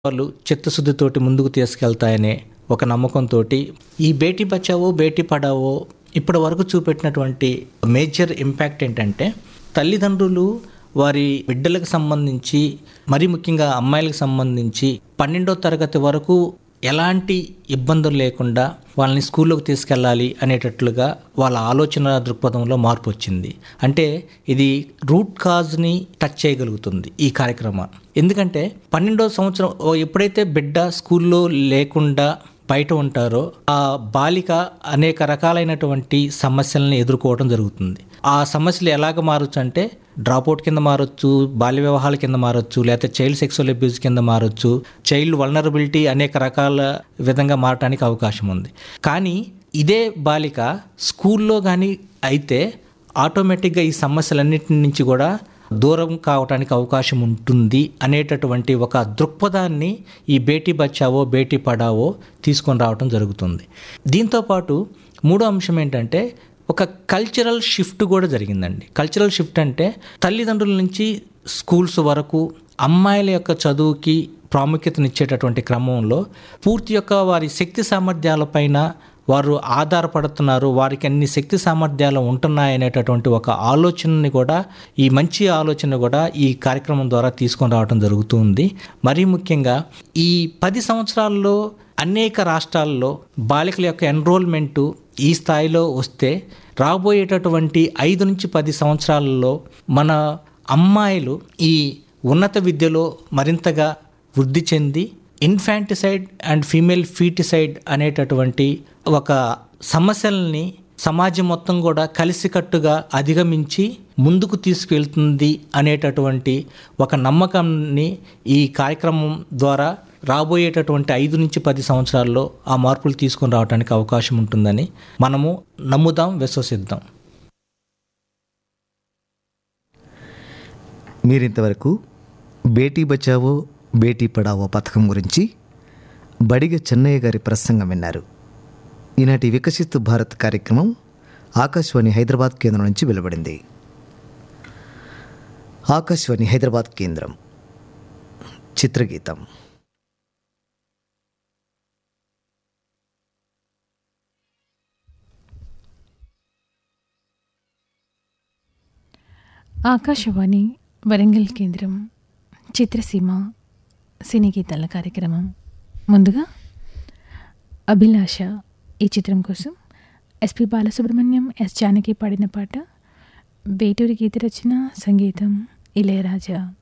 వాళ్ళు చిత్తశుద్ధితోటి ముందుకు తీసుకెళ్తాయనే ఒక నమ్మకంతోటి ఈ బేటీ బచావో బేటీ పడావో ఇప్పటి వరకు చూపెట్టినటువంటి మేజర్ ఇంపాక్ట్ ఏంటంటే తల్లిదండ్రులు వారి బిడ్డలకు సంబంధించి మరీ ముఖ్యంగా అమ్మాయిలకు సంబంధించి 12వ తరగతి వరకు ఎలాంటి ఇబ్బందులు లేకుండా వాళ్ళని స్కూల్లోకి తీసుకెళ్ళాలి అనేటట్లుగా వాళ్ళ ఆలోచన దృక్పథంలో మార్పు వచ్చింది. అంటే ఇది రూట్ కాజ్ని టచ్ చేయగలుగుతుంది ఈ కార్యక్రమం. ఎందుకంటే 12వ సంవత్సరం ఎప్పుడైతే బిడ్డ స్కూల్లో లేకుండా బయట ఉంటారో ఆ బాలిక అనేక రకాలైనటువంటి సమస్యలను ఎదుర్కోవడం జరుగుతుంది. ఆ సమస్యలు ఎలాగ మారచ్చు అంటే డ్రాప్అవుట్ కింద మారచ్చు, బాల్య వివాహాల కింద మారచ్చు, లేకపోతే చైల్డ్ సెక్సువల్ అబ్యూస్ కింద మారచ్చు, చైల్డ్ వల్నరబిలిటీ అనేక రకాల విధంగా మారటానికి అవకాశం ఉంది. కానీ ఇదే బాలిక స్కూల్లో కానీ అయితే ఆటోమేటిక్గా ఈ సమస్యలన్నిటి నుంచి కూడా దూరం కావటానికి అవకాశం ఉంటుంది అనేటటువంటి ఒక దృక్పథాన్ని ఈ బేటీ బచావో బేటీ పడావో తీసుకొని రావటం జరుగుతుంది. దీంతోపాటు మూడో అంశం ఏంటంటే ఒక కల్చరల్ షిఫ్ట్ కూడా జరిగిందండి. కల్చరల్ షిఫ్ట్ అంటే తల్లిదండ్రుల నుంచి స్కూల్స్ వరకు అమ్మాయిల యొక్క చదువుకి ప్రాముఖ్యతనిచ్చేటటువంటి క్రమంలో పూర్తి యొక్క వారి శక్తి సామర్థ్యాలపైన వారు ఆధారపడుతున్నారు, వారికి అన్ని శక్తి సామర్థ్యాలు ఉంటున్నాయనేటటువంటి ఒక ఆలోచనని కూడా, ఈ మంచి ఆలోచన కూడా ఈ కార్యక్రమం ద్వారా తీసుకొని రావడం జరుగుతుంది. మరీ ముఖ్యంగా ఈ 10 సంవత్సరాల్లో అనేక రాష్ట్రాల్లో బాలికల యొక్క ఎన్రోల్మెంటు ఈ స్థాయిలో వస్తే రాబోయేటటువంటి 5 నుంచి 10 సంవత్సరాలలో మన అమ్మాయిలు ఈ ఉన్నత విద్యలో మరింతగా వృద్ధి చెంది ఇన్ఫాంటిసైడ్ అండ్ ఫీమేల్ ఫీటిసైడ్ అనేటటువంటి ఒక సమస్యల్ని సమాజం మొత్తం కూడా కలిసికట్టుగా అధిగమించి ముందుకు తీసుకెళ్తుంది అనేటటువంటి ఒక నమ్మకాన్ని ఈ కార్యక్రమం ద్వారా రాబోయేటటువంటి 5 నుంచి 10 సంవత్సరాల్లో ఆ మార్పులు తీసుకొని రావడానికి అవకాశం ఉంటుందని మనము నమ్ముదాం, విశ్వసిద్దాం. మీరింతవరకు బేటీ బచావో బేటీ పడావో పథకం గురించి బడిగ చెన్నయ్య గారి ప్రసంగం విన్నారు. ఈనాటి వికసిత్ భారత్ కార్యక్రమం ఆకాశవాణి హైదరాబాద్ కేంద్రం నుంచి వెలువడింది. ఆకాశవాణి హైదరాబాద్ కేంద్రం చిత్రగీతం. ఆకాశవాణి వరంగల్ కేంద్రం చిత్రసీమ సినీ గీతాల కార్యక్రమం. ముందుగా అభిలాష ఈ చిత్రం కోసం ఎస్పి బాలసుబ్రహ్మణ్యం, ఎస్ జానకి పాడిన పాట. వేటూరి గీత రచన, సంగీతం ఇళయరాజా.